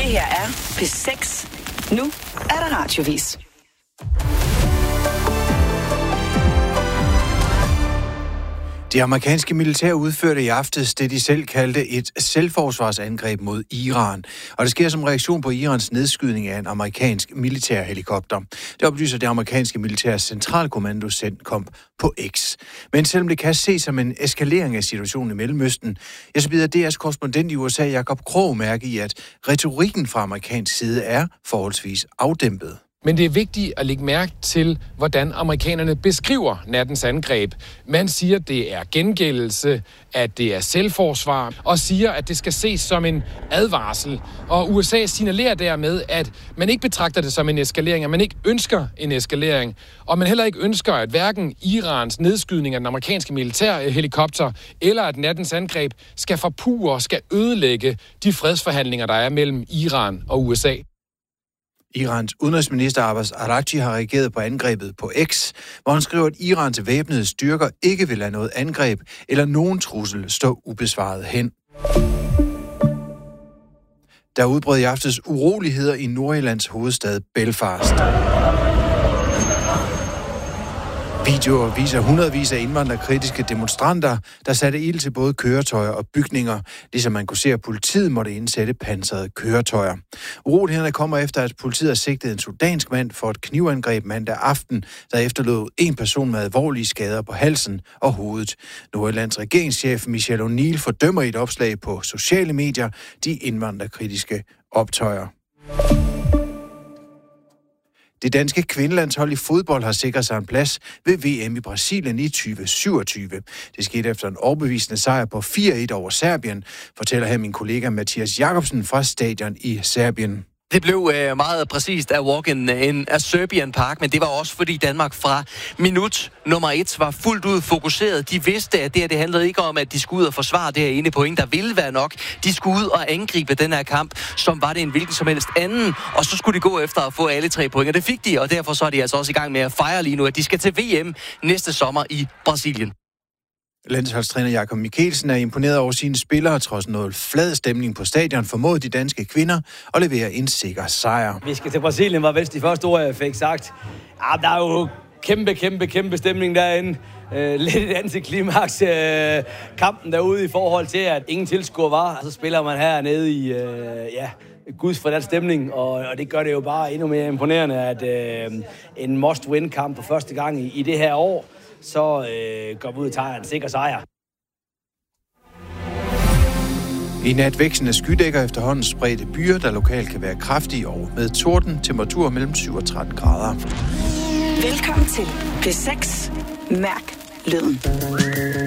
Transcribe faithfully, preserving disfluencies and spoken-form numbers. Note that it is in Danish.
her er P seks. Nu er der radiovis. Det amerikanske militær udførte i aftes det, de selv kaldte et selvforsvarsangreb mod Iran. Og det sker som reaktion på Irans nedskydning af en amerikansk militærhelikopter. Det oplyser det amerikanske militærs centralkommando CENTCOM på X. Men selvom det kan ses som en eskalering af situationen i Mellemøsten, ja, så bider D R's korrespondent i U S A, Jakob Krog, mærke i, at retorikken fra amerikansk side er forholdsvis afdæmpet. Men det er vigtigt at lægge mærke til, hvordan amerikanerne beskriver nattens angreb. Man siger, at det er gengældelse, at det er selvforsvar, og siger, at det skal ses som en advarsel. Og U S A signalerer dermed, at man ikke betragter det som en eskalering, at man ikke ønsker en eskalering, og man heller ikke ønsker, at hverken Irans nedskydning af den amerikanske militærhelikopter eller at nattens angreb skal forpurre og skal ødelægge de fredsforhandlinger, der er mellem Iran og U S A. Irans udenrigsminister Abbas Araghchi har reageret på angrebet på X, hvor han skriver, at Irans væbnede styrker ikke vil lade noget angreb eller nogen trussel stå ubesvaret hen. Der udbrød i aftes uroligheder i Nordirlands hovedstad Belfast. Videoer viser hundredvis af indvandrerkritiske demonstranter, der satte ild til både køretøjer og bygninger, ligesom man kunne se, at politiet måtte indsætte pansrede køretøjer. Urolighederne kommer efter, at politiet har sigtet en sudansk mand for et knivangreb mandag aften, der efterlod en person med alvorlige skader på halsen og hovedet. Nordirlands regeringschef Michelle O'Neill fordømmer i et opslag på sociale medier de indvandrerkritiske optøjer. Det danske kvindelandshold i fodbold har sikret sig en plads ved V M i Brasilien i tyve syvogtyve. Det skete efter en overbevisende sejr på fire et over Serbien, fortæller her min kollega Mathias Jacobsen fra stadion i Serbien. Det blev øh, meget præcist af walk-in in a Serbian Park, men det var også fordi Danmark fra minut nummer et var fuldt ud fokuseret. De vidste, at det her det handlede ikke om, at de skulle ud og forsvare det her ene point, der ville være nok. De skulle ud og angribe den her kamp, som var det en hvilken som helst anden, og så skulle de gå efter at få alle tre point, og det fik de, og derfor så er de altså også i gang med at fejre lige nu, at de skal til V M næste sommer i Brasilien. Landsholdstræner Jakob Mikkelsen er imponeret over sine spillere, trods noget flad stemning på stadion, formåede de danske kvinder at levere en sikker sejr. Vi skal til Brasilien, var vist de første ord, jeg fik sagt. Ja, der er jo kæmpe, kæmpe, kæmpe stemning derinde. Uh, lidt et antiklimaks uh, kampen derude i forhold til, at ingen tilskuer var. Og så spiller man hernede i, uh, ja, guds for den stemning, og, og det gør det jo bare endnu mere imponerende, at uh, en must-win-kamp for første gang i, i det her år, så øh, går vi ud og tager en sikker sejr. I nat vækstende skydækker efterhånden spredte byer, der lokalt kan være kraftige og med torden, temperatur mellem syv og tretten grader. Velkommen til P seks. Mærk lyden.